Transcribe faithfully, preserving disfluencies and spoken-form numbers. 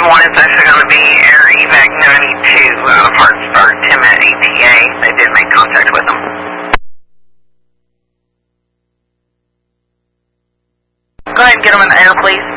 one is actually going to be Air Evac ninety-two out of Hartsburg, Tim at A T A. They did make contact with them. Go ahead and get them in the air, please.